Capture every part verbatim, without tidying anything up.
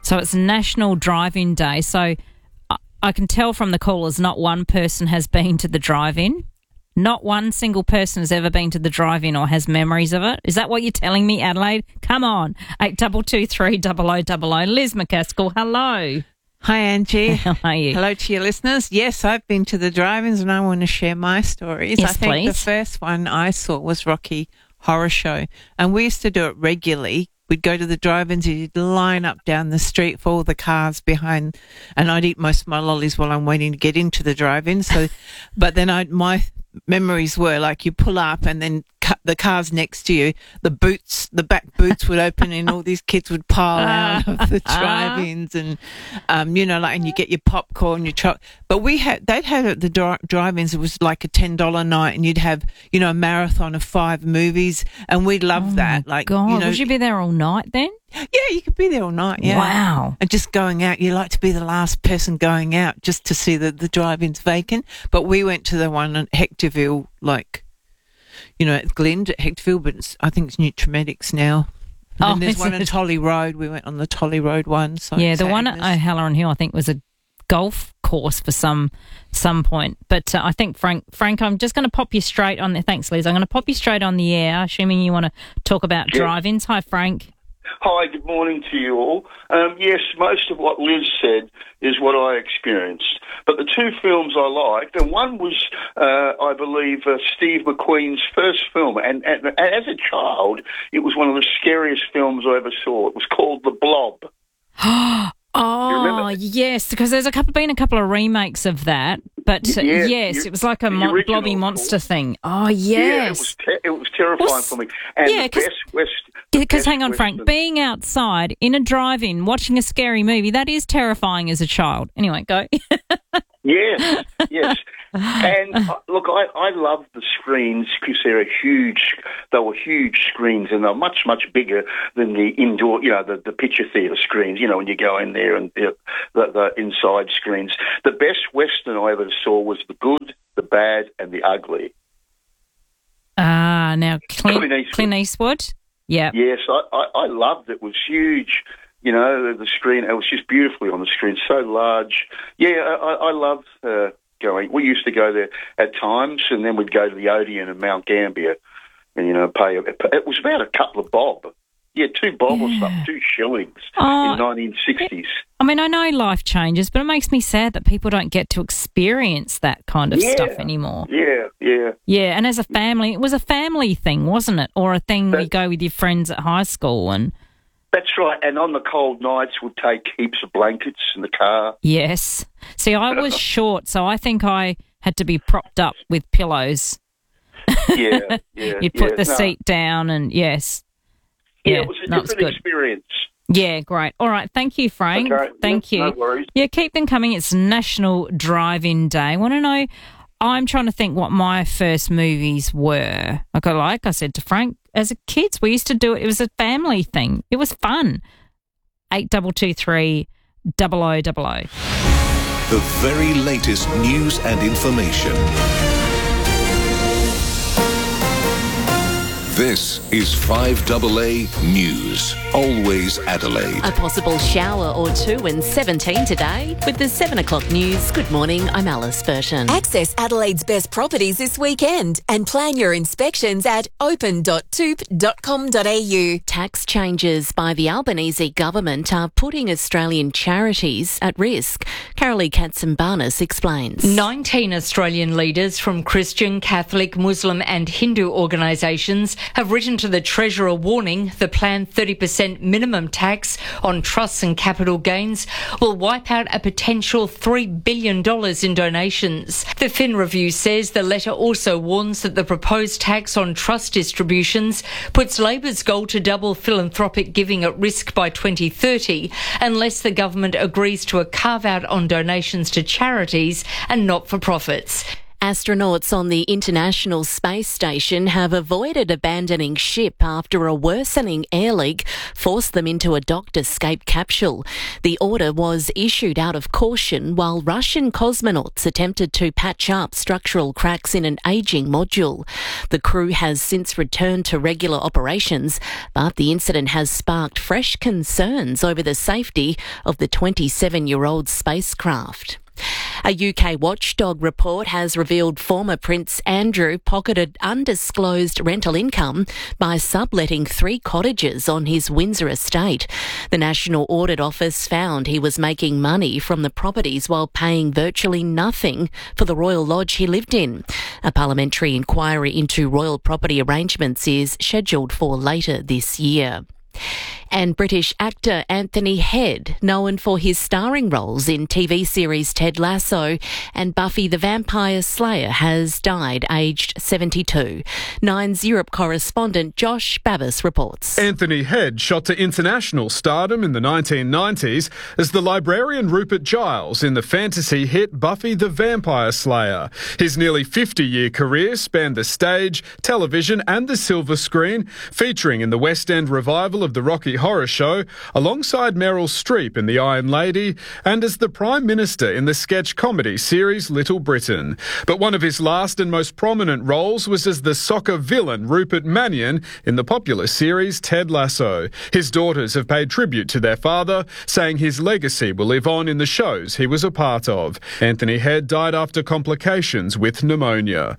So it's National Drive-In Day. So I, I can tell from the callers not one person has been to the drive-in. Not one single person has ever been to the drive-in or has memories of it. Is that what you're telling me, Adelaide? Come on. eight two two three, double oh double oh. Liz McCaskill, hello. Hi, Angie. How are you? Hello to your listeners. Yes, I've been to the drive-ins and I want to share my stories. Yes, I think please. the first one I saw was Rocky Horror Show, and we used to do it regularly. We'd go to the drive-ins, you'd line up down the street for all the cars behind, and I'd eat most of my lollies while I'm waiting to get into the drive-in. So, but then I my memories were like you pull up and then cut the cars next to you, the boots, the back boots would open and all these kids would pile out of the drive-ins, and um, you know, like, and you get your popcorn, your choc. But we had they'd had at the dri- drive-ins. It was like a ten dollar night, and you'd have, you know, a marathon of five movies, and we'd love Oh that. my Like, God, you know, would you be there all night then? yeah, you could be there all night. Yeah, Wow. and just going out. You like to be the last person going out just to see that the drive-in's vacant. But we went to the one at Hectorville, like, you know, at Glynde at Hectorville, but it's, I think it's Nutramedics now. And Oh, then there's is one in it? Tolly Road. We went on the Tolly Road one. So Yeah, the St one at Agnes. O'Halloran Hill, I think, was a golf course for some some point. But uh, I think, Frank, Frank, I'm just going to pop you straight on there. Thanks, Liz. I'm going to pop you straight on the air, assuming you want to talk about Yeah. drive-ins. Hi, Frank. Hi, good morning to you all. Um, yes, most of what Liz said is what I experienced. But the two films I liked, and one was, uh, I believe, uh, Steve McQueen's first film. And, and, and as a child, it was one of the scariest films I ever saw. It was called The Blob. Oh, remember? yes, because there's a couple been a couple of remakes of that. But uh, Yeah, yes, you- it was like a the mon- original, blobby of monster course. thing. Oh, Yeah, it yes. was, ter- it was terrifying Well, for me. And yeah, the 'cause- best West... the Because best hang on, Frank, Western- being outside in a drive-in watching a scary movie, that is terrifying as a child. Anyway, go. Yes, yes. And uh, look, I, I love the screens because they're a huge, they were huge screens, and they're much, much bigger than the indoor, you know, the, the picture theatre screens, you know, when you go in there and the, the, the inside screens. The best Western I ever saw was The Good, The Bad and The Ugly. Ah, now Clint, Clint Eastwood. Clint Eastwood. Yeah. Yes, I, I, I loved it. It was huge. You know, the screen, it was just beautifully on the screen, so large. Yeah, I, I loved uh, going. We used to go there at times, and then we'd go to the Odeon and Mount Gambier and, you know, pay. It was about a couple of bob. Yeah, two bob or something, two shillings Oh, in nineteen sixties. I mean, I know life changes, but it makes me sad that people don't get to experience that kind of Yeah. stuff anymore. Yeah, yeah. Yeah, and as a family, it was a family thing, wasn't it? Or a thing But- you go with your friends at high school and... That's right. And on the cold nights, we'd take heaps of blankets in the car. Yes. See, I was short, so I think I had to be propped up with pillows. Yeah, yeah. You'd put yeah. the No. seat down and, yes. Yeah, Yeah, it was a no, it's different good. experience. Yeah, great. All right, thank you, Frank. Okay, Thank yeah, you. no worries. Yeah, keep them coming. It's National Drive-In Day. I want to know, I'm trying to think what my first movies were. Like, I- like I said to Frank, as a kids, we used to do it. It was a family thing. It was fun. eight two two three, double oh double oh. The very latest news and information. This is five A A News. Always Adelaide. A possible shower or two and seventeen today. With the seven o'clock news, good morning, I'm Alice Burton. Access Adelaide's best properties this weekend and plan your inspections at open dot toop dot com dot a u. Tax changes by the Albanese government are putting Australian charities at risk. Carolee Katsimbanis explains. nineteen Australian leaders from Christian, Catholic, Muslim and Hindu organisations have written to the Treasurer warning the planned thirty percent minimum tax on trusts and capital gains will wipe out a potential three billion dollars in donations. The Fin Review says the letter also warns that the proposed tax on trust distributions puts Labor's goal to double philanthropic giving at risk by twenty thirty unless the government agrees to a carve-out on donations to charities and not-for-profits. Astronauts on the International Space Station have avoided abandoning ship after a worsening air leak forced them into a docked-escape capsule. The order was issued out of caution while Russian cosmonauts attempted to patch up structural cracks in an ageing module. The crew has since returned to regular operations, but the incident has sparked fresh concerns over the safety of the twenty-seven-year-old spacecraft. A U K watchdog report has revealed former Prince Andrew pocketed undisclosed rental income by subletting three cottages on his Windsor estate. The National Audit Office found he was making money from the properties while paying virtually nothing for the Royal Lodge he lived in. A parliamentary inquiry into royal property arrangements is scheduled for later this year. And British actor Anthony Head, known for his starring roles in T V series Ted Lasso and Buffy the Vampire Slayer, has died aged seventy-two. Nine's Europe correspondent Josh Babbis reports. Anthony Head shot to international stardom in the nineteen nineties as the librarian Rupert Giles in the fantasy hit Buffy the Vampire Slayer. His nearly fifty-year career spanned the stage, television and the silver screen, featuring in the West End revival of the Rocky Horror Show, alongside Meryl Streep in The Iron Lady, and as the Prime Minister in the sketch comedy series Little Britain. But one of his last and most prominent roles was as the soccer villain Rupert Mannion in the popular series Ted Lasso. His daughters have paid tribute to their father, saying his legacy will live on in the shows he was a part of. Anthony Head died after complications with pneumonia.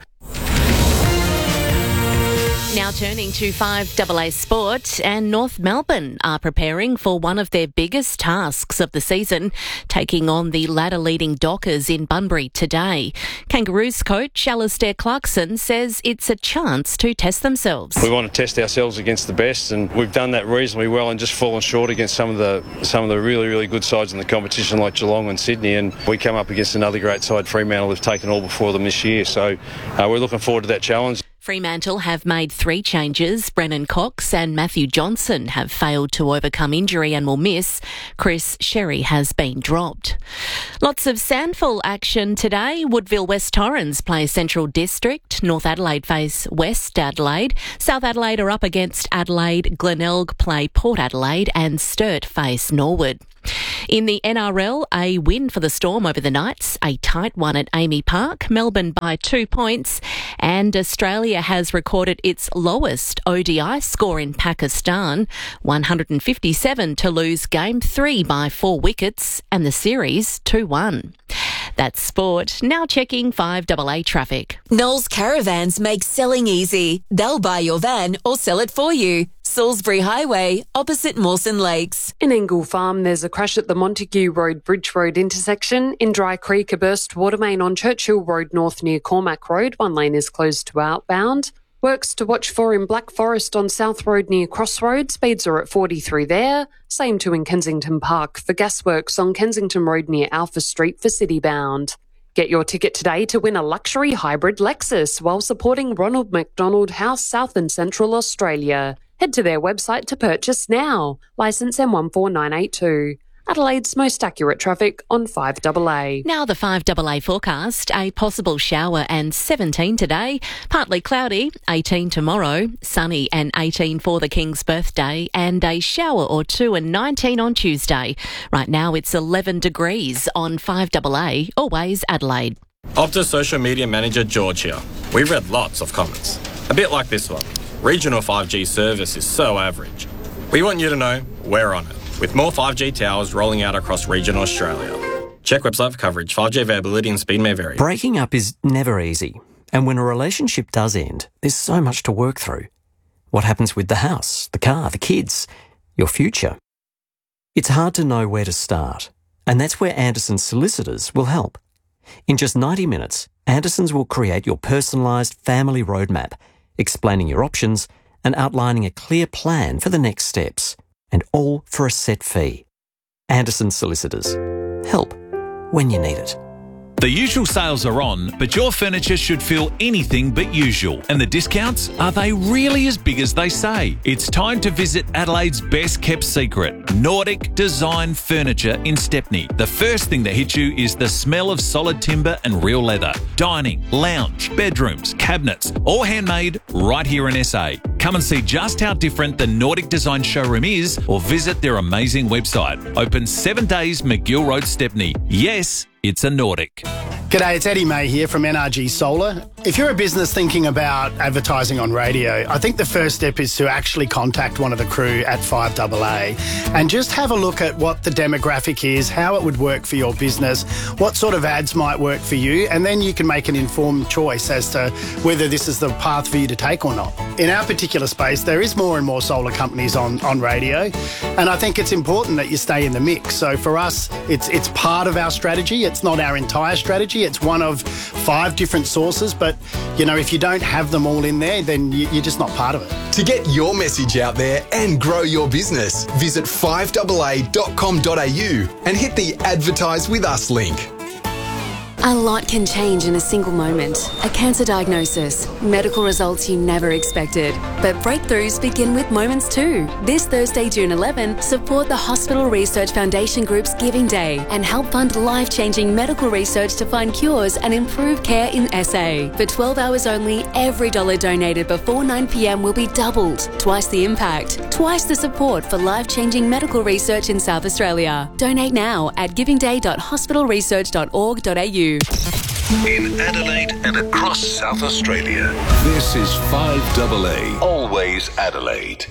Now turning to five double A Sport, and North Melbourne are preparing for one of their biggest tasks of the season, taking on the ladder-leading Dockers in Bunbury today. Kangaroos coach Alastair Clarkson says it's a chance to test themselves. We want to test ourselves against the best, and we've done that reasonably well and just fallen short against some of the some of the really, really good sides in the competition like Geelong and Sydney, and we come up against another great side, Fremantle, who've taken all before them this year. So uh, we're looking forward to that challenge. Fremantle have made three changes. Brennan Cox and Matthew Johnson have failed to overcome injury and will miss. Chris Sherry has been dropped. Lots of Sandful action today. Woodville West Torrens play Central District. North Adelaide face West Adelaide. South Adelaide are up against Adelaide. Glenelg play Port Adelaide and Sturt face Norwood. In the N R L, a win for the Storm over the Knights, a tight one at Amy Park, Melbourne by two points, and Australia has recorded its lowest O D I score in Pakistan, one hundred fifty-seven to lose game three by four wickets and the series two one. That's sport. Now checking five double A traffic. Knowles Caravans make selling easy. They'll buy your van or sell it for you. Salisbury Highway, opposite Mawson Lakes. In Ingle Farm, there's a crash at the Montague Road Bridge Road intersection. In Dry Creek, a burst water main on Churchill Road North near Cormac Road. One lane is closed to outbound. Works to watch for in Black Forest on South Road near Crossroads. Speeds are at forty through there. Same too in Kensington Park for gasworks on Kensington Road near Alpha Street for City Bound. Get your ticket today to win a luxury hybrid Lexus while supporting Ronald McDonald House South and Central Australia. Head to their website to purchase now. Licence M one four nine eight two. Adelaide's most accurate traffic on five double A. Now the five double A forecast. A possible shower and seventeen today. Partly cloudy, eighteen tomorrow. Sunny and eighteen for the King's birthday. And a shower or two and nineteen on Tuesday. Right now it's eleven degrees on five double A. Always Adelaide. Optus social media manager George here. We've read lots of comments. A bit like this one. Regional five G service is so average. We want you to know we're on it, with more five G towers rolling out across regional Australia. Check website for coverage. five G availability and speed may vary. Breaking up is never easy, and when a relationship does end, there's so much to work through. What happens with the house, the car, the kids, your future? It's hard to know where to start, and that's where Anderson's solicitors will help. In just ninety minutes, Anderson's will create your personalised family roadmap, explaining your options and outlining a clear plan for the next steps, and all for a set fee. Anderson Solicitors. Help when you need it. The usual sales are on, but your furniture should feel anything but usual. And the discounts? Are they really as big as they say? It's time to visit Adelaide's best kept secret, Nordic Design Furniture in Stepney. The first thing that hits you is the smell of solid timber and real leather. Dining, lounge, bedrooms, cabinets, all handmade right here in S A. Come and see just how different the Nordic Design showroom is, or visit their amazing website. Open seven days, McGill Road, Stepney. Yes, it's a Nordic. G'day, it's Eddie May here from N R G Solar. If you're a business thinking about advertising on radio, I think the first step is to actually contact one of the crew at five double A and just have a look at what the demographic is, how it would work for your business, what sort of ads might work for you, and then you can make an informed choice as to whether this is the path for you to take or not. In our particular space, there is more and more solar companies on, on radio, and I think it's important that you stay in the mix. So for us, it's it's part of our strategy. It's not our entire strategy. It's one of five different sources, but you know, if you don't have them all in there, then you, you're just not part of it. To get your message out there and grow your business, visit five double A dot com dot A U and hit the Advertise With Us link. A lot can change in a single moment. A cancer diagnosis, medical results you never expected. But breakthroughs begin with moments too. This Thursday, June eleventh, support the Hospital Research Foundation Group's Giving Day and help fund life-changing medical research to find cures and improve care in S A. For twelve hours only, every dollar donated before nine p m will be doubled. Twice the impact, twice the support for life-changing medical research in South Australia. Donate now at giving day dot hospital research dot org dot A U. In Adelaide and across South Australia, this is five double A, always Adelaide.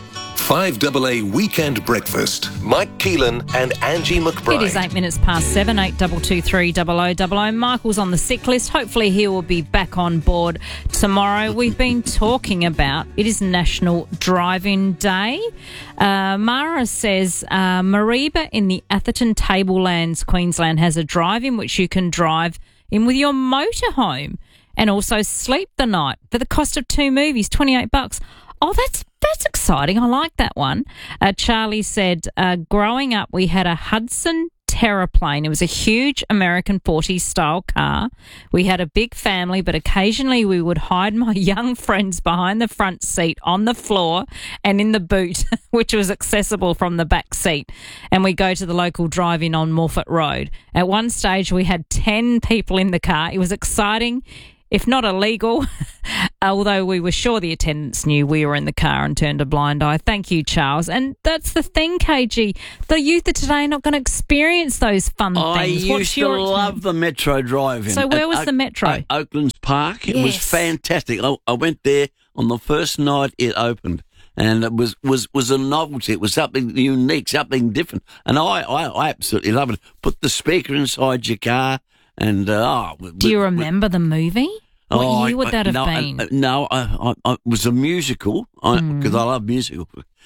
five double A Weekend Breakfast. Mike Keelan and Angie McBride. It is eight minutes past seven, eight two two three double oh double oh. Michael's on the sick list. Hopefully he will be back on board tomorrow. We've been talking about, it is National Drive-In Day. Uh, Mara says, uh, Mariba in the Atherton Tablelands, Queensland, has a drive-in which you can drive in with your motorhome and also sleep the night for the cost of two movies, twenty-eight bucks. Oh, that's that's exciting. I like that one. Uh, Charlie said, uh, growing up, we had a Hudson Terraplane. It was a huge American forties style car. We had a big family, but occasionally we would hide my young friends behind the front seat on the floor and in the boot, which was accessible from the back seat. And we go to the local drive-in on Morphett Road. At one stage, we had ten people in the car. It was exciting, if not illegal, although we were sure the attendants knew we were in the car and turned a blind eye. Thank you, Charles. And that's the thing, K G. The youth of today are not going to experience those fun I things. used What's to your... love the Metro Drive-In. So where was at the Metro? At Oaklands Park. It was Yes. fantastic. I, I went there on the first night it opened. And it was, was, was a novelty. It was something unique, something different. And I, I, I absolutely love it. Put the speaker inside your car and... Uh, oh, Do you remember the movie? What Oh, year would I- that have no, been? I, no, I, I, I, it was a musical because Mm. I love musicals.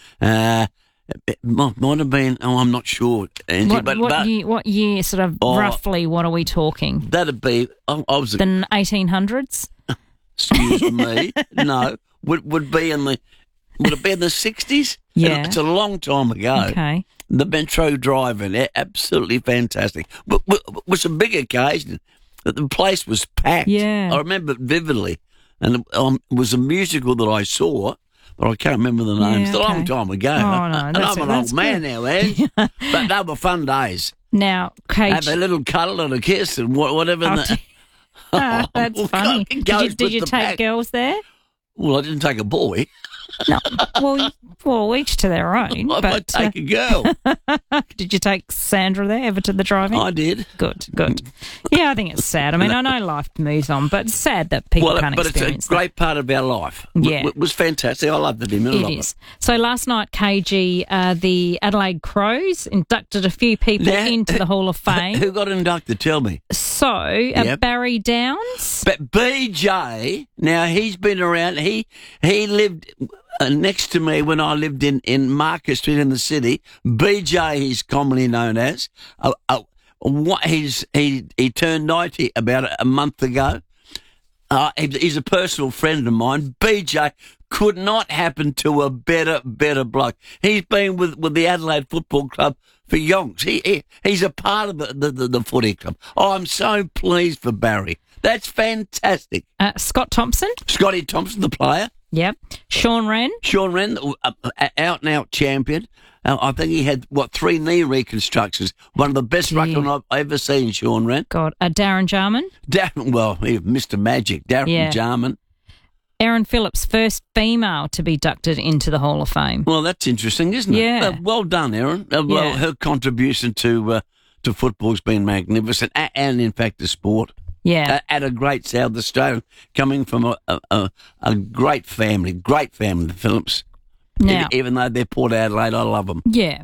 Uh, it might, might have been. Oh, I'm not sure, Angie, what, but, what, but year, what year, sort of Oh. roughly, what are we talking? that'd be. I, I was. The eighteen hundreds? Excuse me. No, would would be in the. Would it be in the sixties? Yeah. It's a long time ago. Okay. The Metro Drive-In, eh, absolutely fantastic. But but it was a big occasion. The place was packed. Yeah. I remember it vividly. And um, it was a musical that I saw, but I can't remember the name. Yeah, It's a long okay. time ago. Oh, no, and that's I'm it. an That's old man good. now, eh? But they were fun days. Now, K G... Have a little cuddle and a kiss and wha- whatever. Oh, the- Ah, that's well, funny. it Did goes you, did with you the take pack. girls there? Well, I didn't take a boy. No. Well, well, each to their own. I but, might take a girl. uh, did you take Sandra there ever to the drive-in? I did. Good, good. Yeah, I think it's sad. I mean, I know life moves on, but it's sad that people well, can't but it's experience a great part of our life. Yeah. It was fantastic. I loved it. I that. loved It is. So last night, K G, uh, the Adelaide Crows inducted a few people Now, into the Hall of Fame. Who got inducted? Tell me. So, uh, Yep. Barry Downs. But B J, now he's been around. He he lived uh, next to me when I lived in, in Market Street in the city. B J, he's commonly known as. Uh, uh, what he's he he turned ninety about a, a month ago. Uh, he's a personal friend of mine. B J could not happen to a better, better bloke. He's been with, with the Adelaide Football Club for yonks. He, he He's a part of the, the, the, the footy club. Oh, I'm so pleased for Barry. That's fantastic. Uh, Scott Thompson. Scotty Thompson, the player. Yep. Sean Wren. Sean Wren, uh, uh, out-and-out champion. Uh, I think he had, what, three knee reconstructions. One of the best ruckmen I've ever seen, Sean Wren. God. Uh, Darren Jarman. Darren, well, he, Mister Magic, Darren Yeah. Jarman. Erin Phillips, first female to be inducted into the Hall of Fame. Well, that's interesting, isn't it? Yeah. Uh, well done, Erin. Uh, well, Yeah. her contribution to uh, to football's been magnificent, and, and in fact, the sport. Yeah. Uh, at a great South Australian, coming from a, a, a, a great family, great family, the Phillips. Now- even, even though they're Port Adelaide, I love them. Yeah.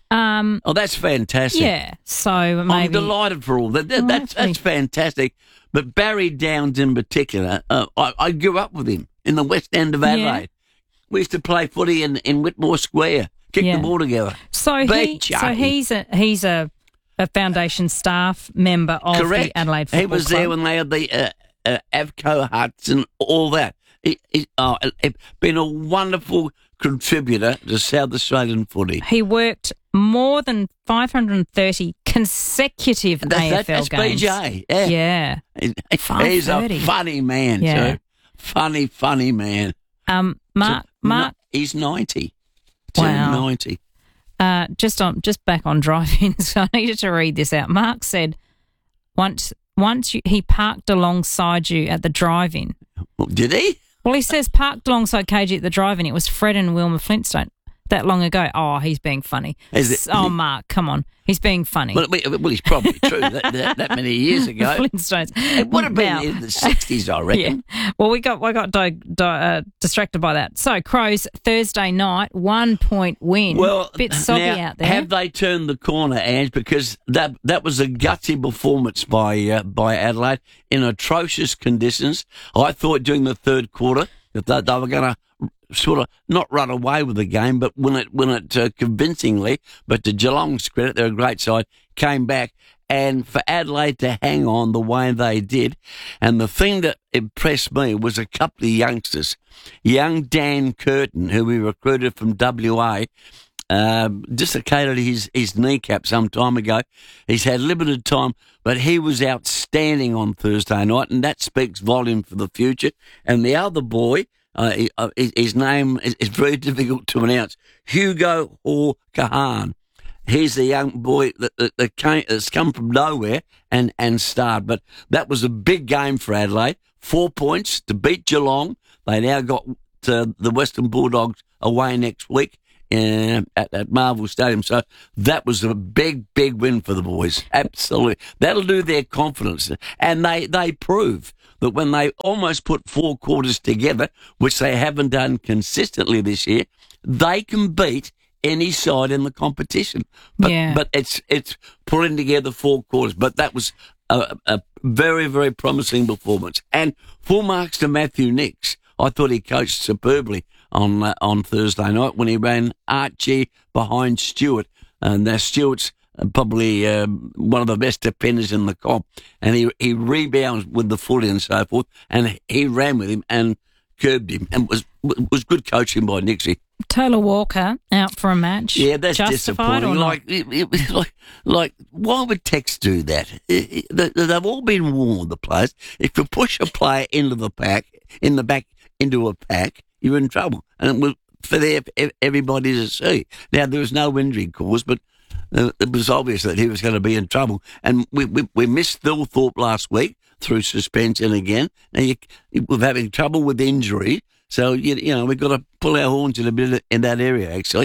Um, Oh, that's fantastic. yeah. So maybe. I'm delighted for all that. that Well, that's, that's that's fantastic. But Barry Downs in particular, uh, I, I grew up with him in the West End of Adelaide. We used to play footy in, in Whitmore Square, kick Yeah. the ball together. So he, B J. so he's a he's a, a foundation staff member of Correct. the Adelaide Football He was Club. there when they had the uh, uh, Avco huts and all that. He, he, oh, he, been a wonderful contributor to South Australian footy. He worked more than five hundred thirty consecutive That- A F L that's games. B J. Yeah. Yeah. He- He's a five thirty. funny man, Yeah. too. Funny, funny man. Um, Mark, So, Mark, no, he's ninety. Wow. Turned ninety. uh, just on, just back on driving. So I needed to read this out. Mark said, once, once you, he parked alongside you at the drive-in. Did he? Well, he says parked alongside K G at the drive-in. It was Fred and Wilma Flintstone that long ago. Oh, he's being funny. Is it- oh, Mark, come on. He's being funny. Well, well, well, he's probably true. that, that, that many years ago. Flintstones. It would have been Now- in the sixties, I reckon. Yeah. Well, we got we got di- di- uh, distracted by that. So Crows Thursday night one point win. Well, bit soggy now, out there. have they turned the corner, Ange? Because that that was a gutsy performance by uh, by Adelaide in atrocious conditions. I thought during the third quarter that they, they were going to sort of not run away with the game, but win it win it uh, convincingly. But to Geelong's credit, they're a great side. Came back. And for Adelaide to hang on the way they did, and the thing that impressed me was a couple of youngsters. Young Dan Curtin, who we recruited from W A, uh, dislocated his, his kneecap some time ago. He's had limited time, but he was outstanding on Thursday night, and that speaks volume for the future. And the other boy, uh, he- uh, his, his name is, is very difficult to pronounce, Hugo Hor Kahan. He's the young boy that, that, that came, that's come from nowhere and, and starred. But that was a big game for Adelaide. Four points to beat Geelong. They now got to the Western Bulldogs away next week uh, at, at Marvel Stadium. So that was a big, big win for the boys. Absolutely. That'll do their confidence. And they, they prove that when they almost put four quarters together, which they haven't done consistently this year, they can beat any side in the competition. But, Yeah. but it's it's pulling together four quarters. But that was a, a very, very promising performance. And full marks to Matthew Nix. I thought he coached superbly on uh, on Thursday night when he ran Archie behind Stewart. And uh, Stewart's probably um, one of the best defenders in the comp. And he, he rebounds with the footy and so forth. And he ran with him and curbed him. And was was good coaching by Nixie. Taylor Walker out for a match. Yeah, that's Justified disappointing. or not? Like, it, it, like, like, why would Tex do that? It, it, they, they've all been warned, the players. If you push a player into the pack, in the back into a pack, you're in trouble. And it was for their, everybody to see. Now, there was no injury cause, but uh, it was obvious that he was going to be in trouble. And we we, we missed Thilthorpe last week through suspension again. Now, you, we're having trouble with injury. So, you, you know, we've got to pull our horns in a bit in that area, actually.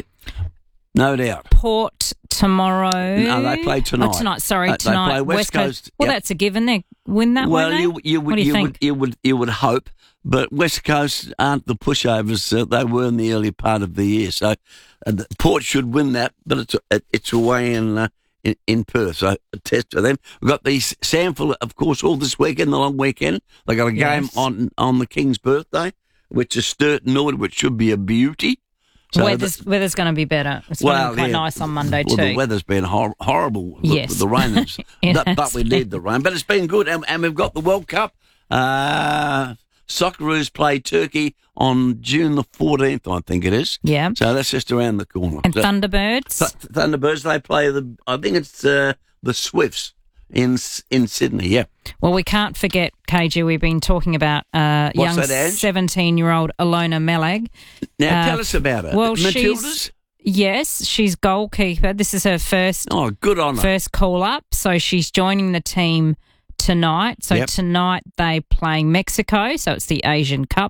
No doubt. Port tomorrow. No, they play tonight. Oh, tonight, sorry, Uh, they tonight. play West Coast, Well, yep. that's a given. They win that, Well, won't they? you you What would do you, you think? would you would you would hope, but West Coast aren't the pushovers uh, they were in the early part of the year. So, uh, the Port should win that, but it's it, it's away in. Uh, In, in Perth, so a test for them. We've got the Sample, of course, all this weekend, the long weekend. They got a game Yes. on on the King's birthday, which is Sturton Norwood, which should be a beauty. So weather's the- weather's going to be better. It's well, going to be quite yeah. nice on Monday well, too. the weather's been hor- horrible with, Yes. with the rain, It but, but has we need the rain. But it's been good, and, and we've got the World Cup Uh, Socceroos play Turkey on June the fourteenth, I think it is. Yeah. So that's just around the corner. And So- Thunderbirds? Th- Thunderbirds, they play the, I think it's uh, the Swifts in S- in Sydney, yeah. Well, we can't forget, K G, we've been talking about uh, What's young that, Ange? seventeen-year-old Alona Melag. Now, Uh, tell us about her. Well, Matildas? she's... Yes, she's goalkeeper. This is her first Oh, good on her. first call up. So she's joining the team tonight. So Yep. tonight they play Mexico. So it's the Asian Cup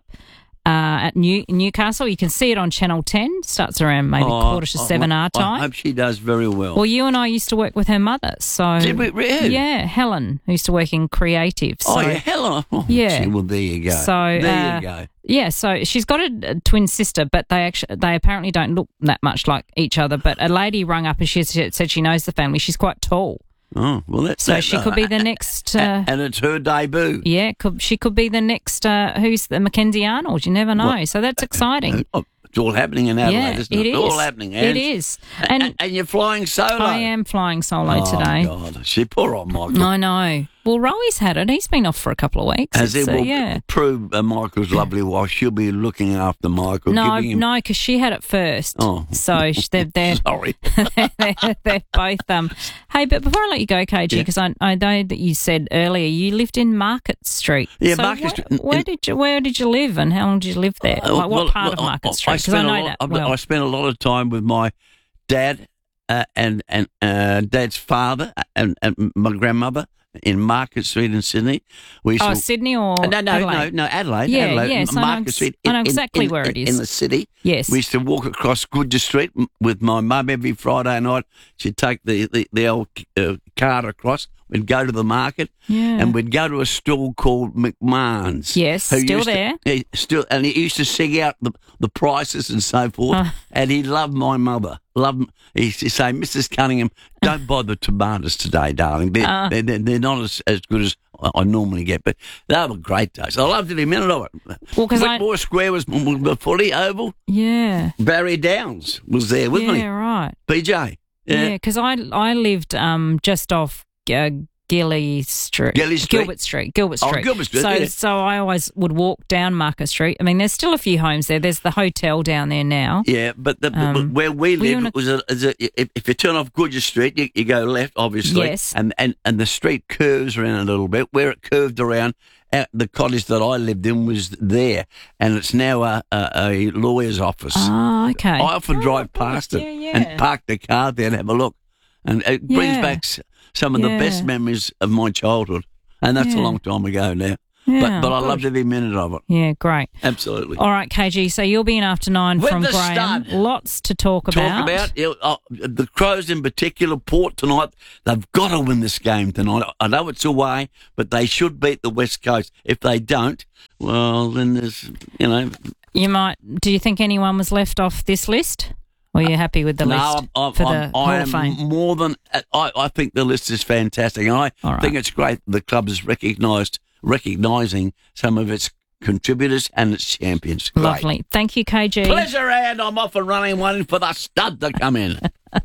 uh, at New- Newcastle. You can see it on Channel ten. Starts around maybe Oh, quarter to I- seven I, our time. I hope she does very well. Well, you and I used to work with her mother. So Did we really? Yeah, Helen, who used to work in creative. So, oh, yeah, Helen. Oh, Yeah. gee, well, there you go. So there uh, you go. Yeah, so she's got a, a twin sister, but they actually they apparently don't look that much like each other. But a lady rung up and she said said she knows the family. She's quite tall, Oh, well, that's so that, she could be the next. Uh, and it's her debut. yeah, could, she could be the next. Uh, who's the Mackenzie Arnold? You never know. Well, so that's exciting. Oh, it's all happening in Adelaide, Yeah, isn't it? it It's is. all happening. It Ange. is. And, And- and you're flying solo. I am flying solo oh, today. God. She, poor old Michael. I know. Well, Roey's had it. He's been off for a couple of weeks. As It's, it uh, will yeah. prove uh, Michael's lovely wife, she'll be looking after Michael. No, giving him... no, because she had it first. Oh. So sh- they're they're, Sorry. they're, they're both. Um. Hey, but before I let you go, K G, Yeah. because I I know that you said earlier you lived in Market Street. Yeah, so Market where, Street. Where did you Where did you live, and how long did you live there? Uh, like what well, part of well, Market I- Street? I Because I, spent a know lot- that I, well. I spent a lot of time with my dad uh, and and uh, Dad's father and, and my grandmother in Market Street in Sydney. We used Oh, to- Sydney or Uh, no, no, Adelaide? no, no, Adelaide. Yeah, Adelaide, yes, I know Market ex- Street. I know in- exactly in- where it in- is. in the city. Yes. We used to walk across Goodger Street m- with my mum every Friday night. She'd take the the, the old uh, cart across. We'd go to the market, Yeah. and we'd go to a stall called McMahon's. Yes, who still used to- there. he still, and he used to sing out the, the prices and so forth. Oh. And he loved my mother. Loved. He used to say, "Missus Cunningham, don't buy the tomatoes today, darling. They're, Oh. they're, they're, they're not as, as good as I, I normally get, but they were great days. I loved every minute of it." Well, 'cause I- Whitmore Square was was the footy oval. Yeah. Barry Downs was there with yeah, me. right. B J. Yeah, because I I lived um just off uh, Gilly Street, Gilly Street? Gilbert Street, Gilbert Oh, Street. Gilbert Street, So yeah. so I always would walk down Market Street. I mean, there's still a few homes there. There's the hotel down there now. Yeah, but the, Um, but where we were you lived in a- was a, is a if, if you turn off Goodger Street, you, you go left, obviously. Yes. And, and and the street curves around a little bit. Where it curved around, out the cottage that I lived in was there, and it's now a, a, a lawyer's office. Oh, okay. I often drive past it yeah, yeah. and park the car there and have a look, and it brings Yeah. back s- some of Yeah. the best memories of my childhood, and that's Yeah. a long time ago now. Yeah, but but I good. loved every minute of it. Yeah, great. Absolutely. All right, K G. So you'll be in after nine With from the Graham. stud. Lots to talk, Talk about you know, uh, the Crows in particular. Port tonight, they've got to win this game tonight. I know it's away, but they should beat the West Coast. If they don't, well, then there's you know. You might. Do you think anyone was left off this list? Or are you happy with the no, list I'm, for I'm, the I Hall am of Fame? more than. I, I think the list is fantastic, and I All right. think it's great the club is recognised, recognising some of its contributors and its champions. Great. Lovely. Thank you, K G. Pleasure, and I'm off and running one for the stud to come in.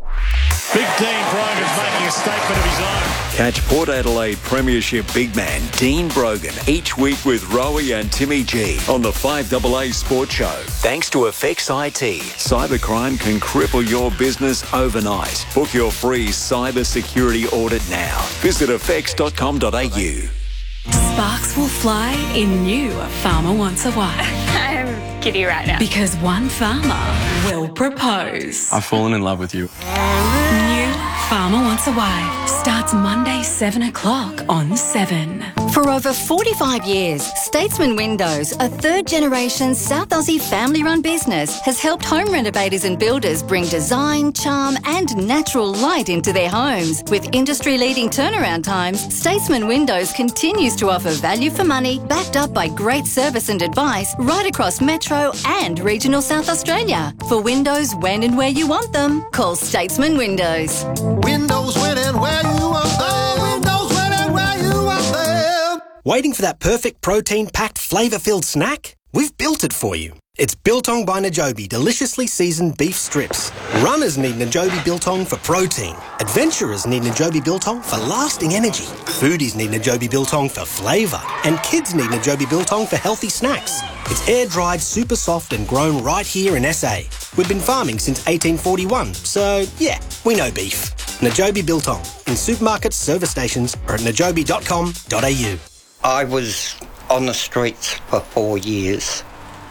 Big Dean Brogan's making a statement of his own. Catch Port Adelaide Premiership big man Dean Brogan each week with Rowie and Timmy G on the five A A Sports Show. Thanks to Effects I T. Cybercrime can cripple your business overnight. Book your free cyber security audit now. Visit effects dot com dot a u. Sparks will fly in new Farmer Wants a Wife. I'm giddy right now. Because one farmer will propose. I've fallen in love with you. New Farmer Wants a Wife starts Monday, seven o'clock on seven. For over forty-five years, Statesman Windows, a third-generation South Aussie family-run business, has helped home renovators and builders bring design, charm and natural light into their homes. With industry-leading turnaround times, Statesman Windows continues to offer value for money, backed up by great service and advice right across Metro and regional South Australia. For windows when and where you want them, call Statesman Windows. Windows when and where you want them. Windows when and where you want them. Waiting for that perfect protein-packed, flavour-filled snack? We've built it for you. It's Biltong by Najobi, deliciously seasoned beef strips. Runners need Najobi Biltong for protein. Adventurers need Najobi Biltong for lasting energy. Foodies need Najobi Biltong for flavour. And kids need Najobi Biltong for healthy snacks. It's air-dried, super soft and grown right here in S A. We've been farming since eighteen forty-one, so yeah, we know beef. Najobi Biltong, in supermarkets, service stations or at najobi dot com dot a u. I was on the streets for four years.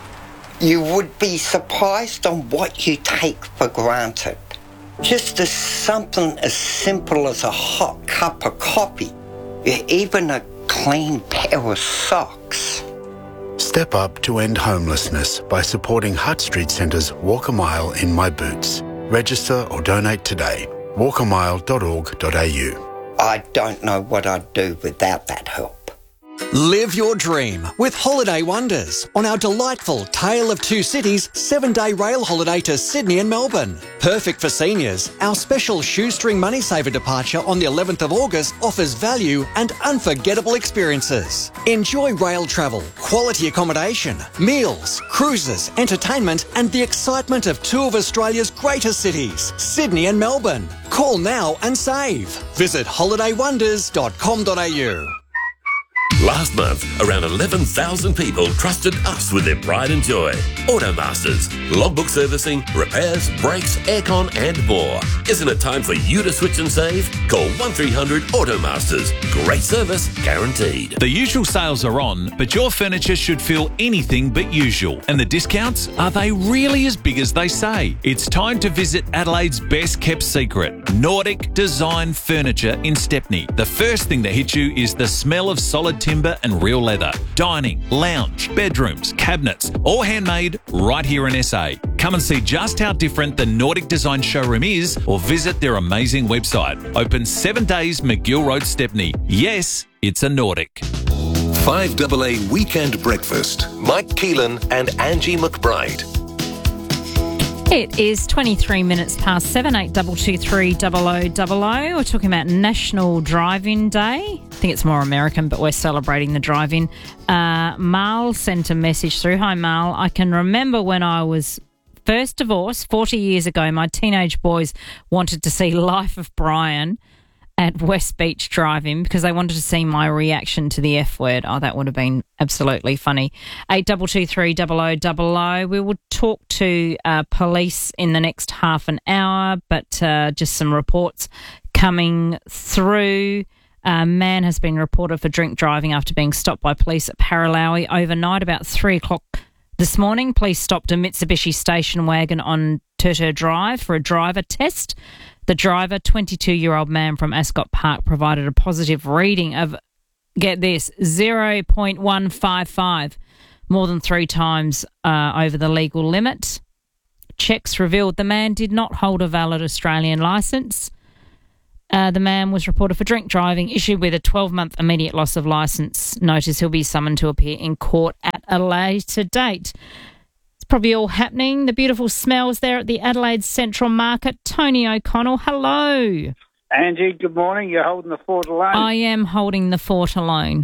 You would be surprised on what you take for granted. Just as something as simple as a hot cup of coffee, even a clean pair of socks. Step up to end homelessness by supporting Hutt Street Centre's Walk a Mile in My Boots. Register or donate today. walk a mile dot org dot a u. I don't know what I'd do without that help. Live your dream with Holiday Wonders on our delightful Tale of Two Cities seven-day rail holiday to Sydney and Melbourne. Perfect for seniors, our special shoestring money saver departure on the eleventh of August offers value and unforgettable experiences. Enjoy rail travel, quality accommodation, meals, cruises, entertainment and the excitement of two of Australia's greatest cities, Sydney and Melbourne. Call now and save. Visit holiday wonders dot com dot a u. Last month, around eleven thousand people trusted us with their pride and joy. Automasters, logbook servicing, repairs, brakes, aircon and more. Isn't it time for you to switch and save? Call one three hundred Automasters. Great service guaranteed. The usual sales are on, but your furniture should feel anything but usual. And the discounts, are they really as big as they say? It's time to visit Adelaide's best kept secret, Nordic Design Furniture in Stepney. The first thing that hits you is the smell of solid timber and real leather. Dining, lounge, bedrooms, cabinets, all handmade right here in S A. Come and see just how different the Nordic Design showroom is or visit their amazing website. Open seven days, McGill Road, Stepney. Yes, it's a Nordic. five double A Weekend Breakfast. Mike Keelan and Angie McBride. It is twenty-three minutes past seven, eight double two three double o double o. We're talking about National Drive-In Day. I think it's more American, but we're celebrating the drive-in. Uh, Mal sent a message through. Hi, Mal. I can remember when I was first divorced forty years ago, my teenage boys wanted to see Life of Brian at West Beach Drive-In because they wanted to see my reaction to the F word. Oh, that would have been absolutely funny. eight double two three double o double o. We will talk to uh, police in the next half an hour, but uh, just some reports coming through. A man has been reported for drink driving after being stopped by police at Paralowie overnight about three o'clock this morning. Police stopped a Mitsubishi station wagon on Turtur Drive for a driver test. The driver, twenty-two-year-old man from Ascot Park, provided a positive reading of, get this, zero point one five five, more than three times uh, over the legal limit. Checks revealed the man did not hold a valid Australian licence. Uh, the man was reported for drink driving, issued with a twelve-month immediate loss of licence notice. He'll be summoned to appear in court at a later date. Probably all happening. The beautiful smells there at the Adelaide Central Market. Tony O'Connell, hello. Angie, good morning. You're holding the fort alone. I am holding the fort alone.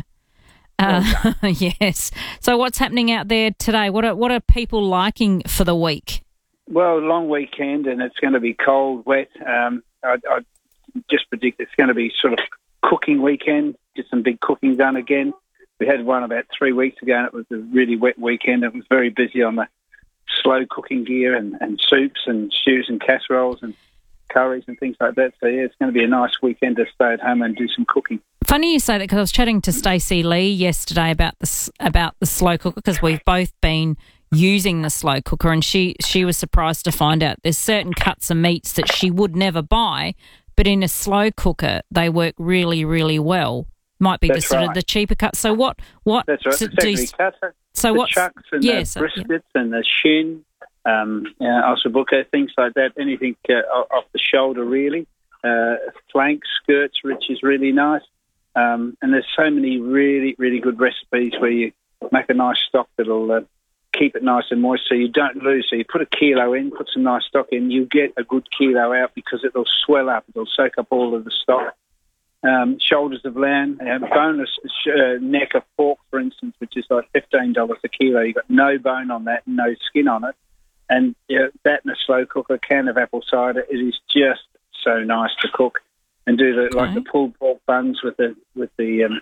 Uh, yes. So what's happening out there today? What are, what are people liking for the week? Well, long weekend and it's going to be cold, wet. Um, I, I just predict it's going to be sort of cooking weekend. Get some big cooking done again. We had one about three weeks ago and it was a really wet weekend. It was very busy on the slow cooking gear and, and soups and stews and casseroles and curries and things like that. So, yeah, it's going to be a nice weekend to stay at home and do some cooking. Funny you say that because I was chatting to Stacey Lee yesterday about the, about the slow cooker because we've both been using the slow cooker and she, she was surprised to find out there's certain cuts of meats that she would never buy, but in a slow cooker they work really, really well. Might be That's the sort right. of the cheaper cuts. So what? what That's right. So, do, cutter, so the what? chucks and yes, the briskets yeah. and the shin, um, uh, ossobuco, things like that. Anything uh, off the shoulder, really. Uh, flanks, skirts, which is really nice. Um, and there's so many really, really good recipes where you make a nice stock that'll uh, keep it nice and moist so you don't lose. So you put a kilo in, put some nice stock in, you get a good kilo out because it'll swell up. It'll soak up all of the stock. Um, shoulders of lamb, uh, boneless uh, neck of pork, for instance, which is like fifteen dollars a kilo. You've got no bone on that, no skin on it. And uh, that in a slow cooker, a can of apple cider, it is just so nice to cook. And do the, okay. like the pulled pork buns with the with the um,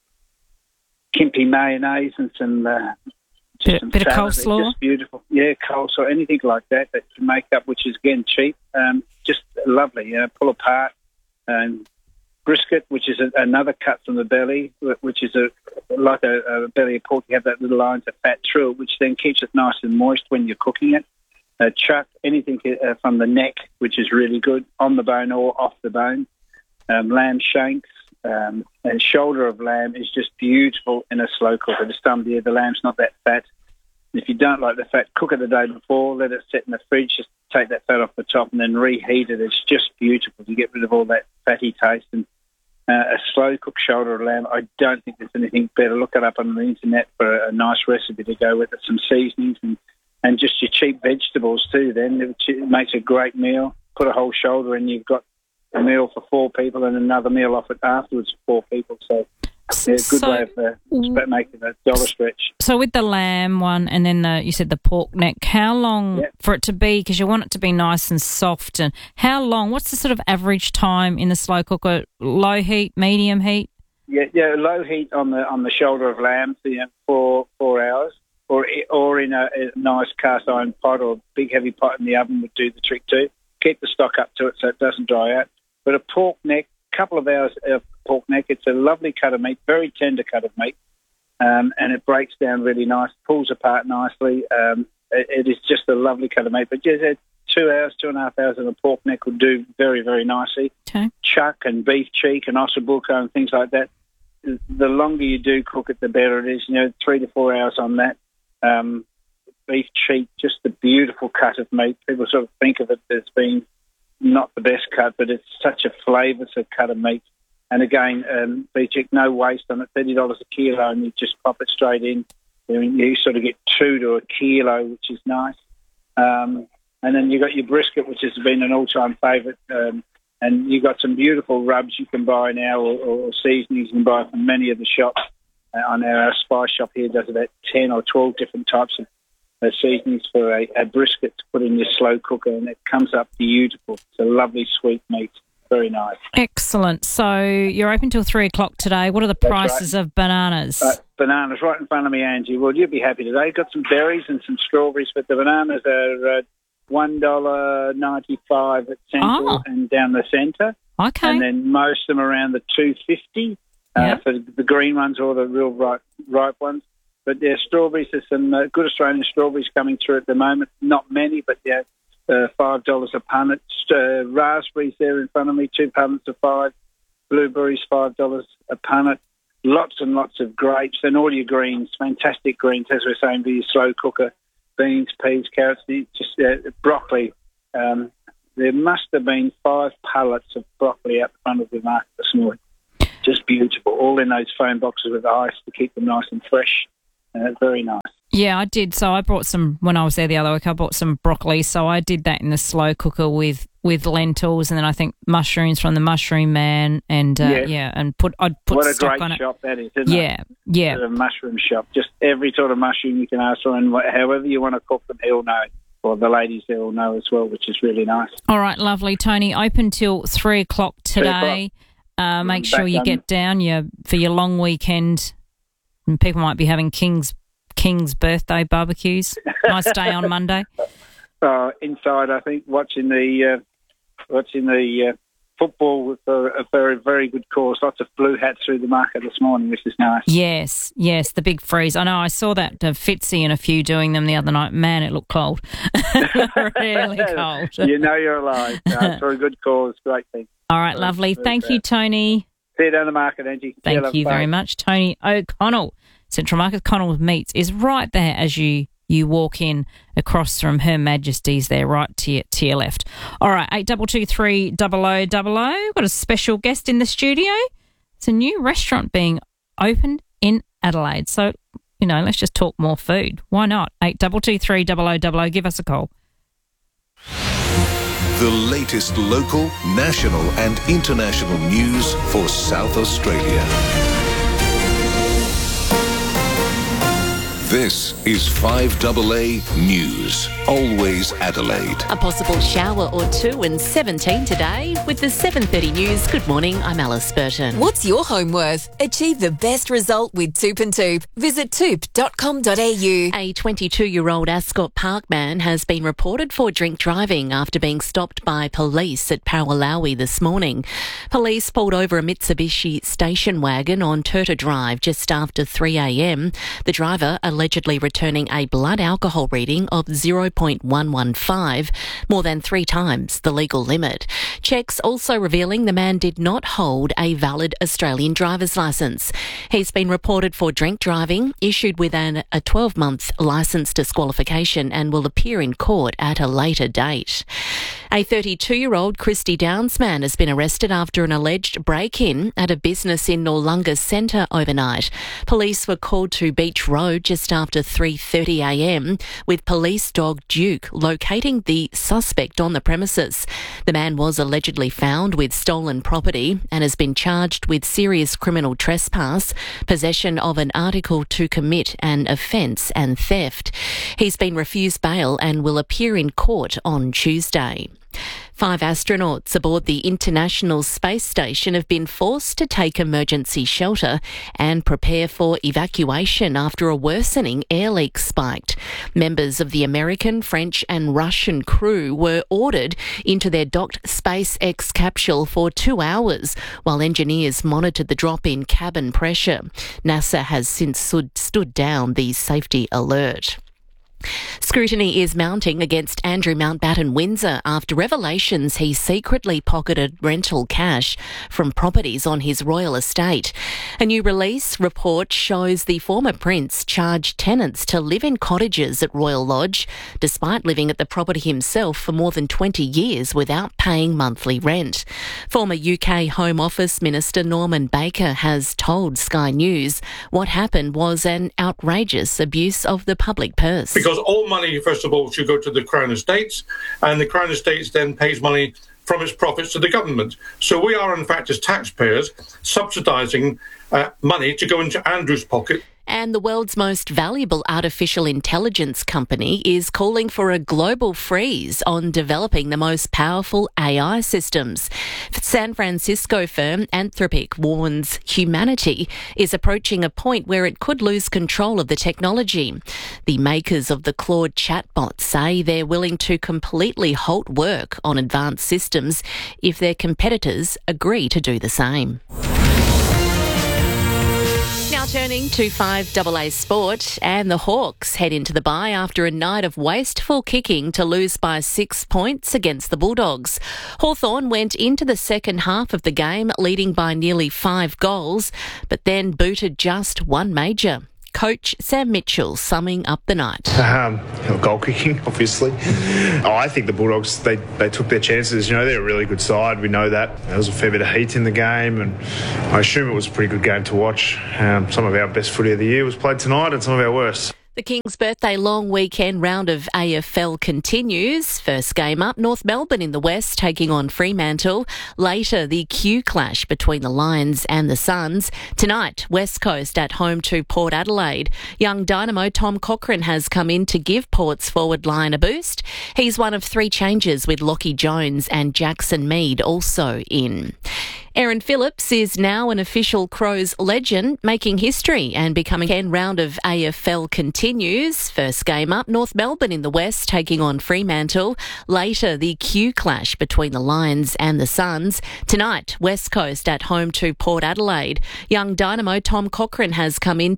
Kimpy mayonnaise and some uh, just bit, some bit of salad. coleslaw. Just beautiful, yeah, coleslaw, anything like that that you make up, which is again cheap, um, just lovely. You know, pull apart and brisket, which is a, another cut from the belly, which is a like a, a belly of pork. You have that little lines of fat through it, which then keeps it nice and moist when you're cooking it. Uh, chuck, anything uh, from the neck, which is really good, on the bone or off the bone. Um, lamb shanks um, and shoulder of lamb is just beautiful in a slow cooker. This time of year, the lamb's not that fat. If you don't like the fat, cook it the day before, let it sit in the fridge, just take that fat off the top and then reheat it. It's just beautiful to get rid of all that fatty taste. And uh, a slow-cooked shoulder of lamb, I don't think there's anything better. Look it up on the internet for a, a nice recipe to go with it, some seasonings and, and just your cheap vegetables too then. It, it makes a great meal. Put a whole shoulder in, you've got a meal for four people and another meal off it afterwards for four people. So, yeah, good so, way of uh, making a dollar stretch. So with the lamb one and then the, you said the pork neck, how long yeah. for it to be, because you want it to be nice and soft, and how long, what's the sort of average time in the slow cooker? Low heat, medium heat? Yeah, yeah, low heat on the on the shoulder of lamb for you know, four, four hours, or or in a, a nice cast iron pot or big heavy pot in the oven would do the trick too. Keep the stock up to it so it doesn't dry out. But a pork neck, couple of hours of pork neck, it's a lovely cut of meat, very tender cut of meat, um, and it breaks down really nice, pulls apart nicely. Um, it, it is just a lovely cut of meat. But yeah, two hours, two and a half hours of a pork neck would do very, very nicely. Okay. Chuck and beef cheek and ossobuco and things like that. The longer you do cook it, the better it is. You know, three to four hours on that. Um, beef cheek, just a beautiful cut of meat. People sort of think of it as being not the best cut, but it's such a flavoursome cut of meat. And again, um, beef cheek, no waste on it, thirty dollars a kilo, and you just pop it straight in. You, you sort of get two to a kilo, which is nice. Um, and then you've got your brisket, which has been an all-time favourite. Um, and you've got some beautiful rubs you can buy now, or, or seasonings you can buy from many of the shops. Uh, on our spice shop here does about ten or twelve different types of Uh, seasonings for a, a brisket to put in your slow cooker, and it comes up beautiful. It's a lovely sweet meat. Very nice. Excellent. So you're open till three o'clock today. What are the That's prices right. of bananas? Uh, bananas right in front of me, Angie. Well, you'll be happy today. Got some berries and some strawberries, but the bananas are uh, one dollar ninety-five at Central oh. and down the centre. Okay. And then most of them around the two fifty uh, yep. for the green ones or the real ripe, ripe ones. But yeah, strawberries, there's some uh, good Australian strawberries coming through at the moment. Not many, but yeah, uh, five dollars a punnet. Uh, raspberries there in front of me, two punnets of five. Blueberries, five dollars a punnet. Lots and lots of grapes and all your greens, fantastic greens, as we're saying, for your slow cooker. Beans, peas, carrots, just uh, broccoli. Um, there must have been five pallets of broccoli out the front of the market this morning. Just beautiful, all in those foam boxes with ice to keep them nice and fresh. Uh, very nice. Yeah, I did. So I brought some, when I was there the other week, I bought some broccoli. So I did that in the slow cooker with, with lentils, and then I think mushrooms from the Mushroom Man, and uh, Yes. yeah, and put I'd put What a stock great on it. shop that is, isn't Yeah, it? yeah. It's a mushroom shop. Just every sort of mushroom you can ask for, and wh- however you want to cook them, he'll know. Or the ladies there will know as well, which is really nice. All right, lovely. Tony, open till three o'clock today. Uh, make Back sure you on- get down your for your long weekend. And people might be having King's King's birthday barbecues. Nice day on Monday. Uh, inside, I think, watching the uh, watching the uh, football with a, a very, very good cause. Lots of blue hats through the market this morning, which is nice. Yes, yes, the big freeze. I know I saw that uh, Fitzy and a few doing them the other night. Man, it looked cold. Really cold. You know you're alive. No, it's for a good cause. Great thing. All right, Very, lovely. very Thank proud. you, Tony. See you down the market, Angie. See Thank love. you Bye. very much. Tony O'Connell, Central Market Connell Meats, is right there as you, you walk in across from Her Majesty's there, right to your, to your left. All right, eight two two three double oh double oh. Got a special guest in the studio. It's a new restaurant being opened in Adelaide. So, you know, let's just talk more food. Why not? eight two two three double oh double oh. Give us a call. The latest local, national and international news for South Australia. This is five A A News, always Adelaide. A possible shower or two and seventeen today. With the seven thirty news, good morning, I'm Alice Burton. What's your home worth? Achieve the best result with Toop and Toop. Visit toop dot com dot a u. A twenty-two-year-old Ascot Park man has been reported for drink driving after being stopped by police at Paralawi this morning. Police pulled over a Mitsubishi station wagon on Turta Drive just after three a m. The driver, allegedly returning a blood alcohol reading of zero point one one five, more than three times the legal limit. Checks also revealing the man did not hold a valid Australian driver's licence. He's been reported for drink driving, issued with an, a twelve-month licence disqualification, and will appear in court at a later date. A thirty-two-year-old Christie Downs man has been arrested after an alleged break-in at a business in Noarlunga Centre overnight. Police were called to Beach Road just after three thirty a m, with police dog Duke locating the suspect on the premises. The man was allegedly found with stolen property and has been charged with serious criminal trespass, possession of an article to commit an offence and theft. He's been refused bail and will appear in court on Tuesday. Five astronauts aboard the International Space Station have been forced to take emergency shelter and prepare for evacuation after a worsening air leak spiked. Members of the American, French and Russian crew were ordered into their docked SpaceX capsule for two hours while engineers monitored the drop in cabin pressure. NASA has since stood, stood down the safety alert. Scrutiny is mounting against Andrew Mountbatten Windsor after revelations he secretly pocketed rental cash from properties on his royal estate. A new release report shows the former prince charged tenants to live in cottages at Royal Lodge, despite living at the property himself for more than twenty years without paying monthly rent. Former U K Home Office Minister Norman Baker has told Sky News what happened was an outrageous abuse of the public purse. Because all money, first of all, should go to the Crown Estates, and the Crown Estates then pays money from its profits to the government. So we are, in fact, as taxpayers, subsidising uh, money to go into Andrew's pocket. And the world's most valuable artificial intelligence company is calling for a global freeze on developing the most powerful A I systems. San Francisco firm Anthropic warns humanity is approaching a point where it could lose control of the technology. The makers of the Claude chatbot say they're willing to completely halt work on advanced systems if their competitors agree to do the same. Now turning to five A A Sport, and the Hawks head into the bye after a night of wasteful kicking to lose by six points against the Bulldogs. Hawthorn went into the second half of the game leading by nearly five goals, but then booted just one major. Coach Sam Mitchell summing up the night. Um, goal kicking, obviously. Oh, I think the Bulldogs, they, they took their chances. You know, they're a really good side. We know that. There was a fair bit of heat in the game, and I assume it was a pretty good game to watch. Um, some of our best footy of the year was played tonight, and some of our worst. The King's birthday long weekend round of A F L continues. First game up, North Melbourne in the West taking on Fremantle. Later, the Q clash between the Lions and the Suns. Tonight, West Coast at home to Port Adelaide. Young dynamo Tom Cochrane has come in to give Port's forward line a boost. He's one of three changes with Lockie Jones and Jackson Mead also in. Aaron Phillips is now an official Crows legend, making history and becoming a round of A F L continues. First game up, North Melbourne in the West taking on Fremantle. Later, the Q clash between the Lions and the Suns. Tonight, West Coast at home to Port Adelaide. Young dynamo Tom Cochrane has come in